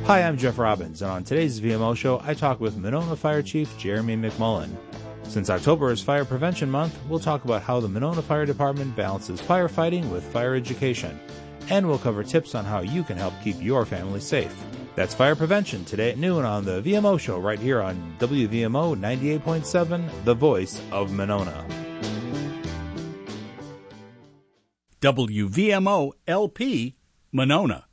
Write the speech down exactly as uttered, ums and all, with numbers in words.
Hi, I'm Jeff Robbins, and on today's V M O Show, I talk with Monona Fire Chief Jeremy McMullen. Since October is Fire Prevention Month, we'll talk about how the Monona Fire Department balances firefighting with fire education, and we'll cover tips on how you can help keep your family safe. That's Fire Prevention today at noon on the V M O Show right here on W V M O ninety-eight point seven, the voice of Monona. W V M O L P, Monona.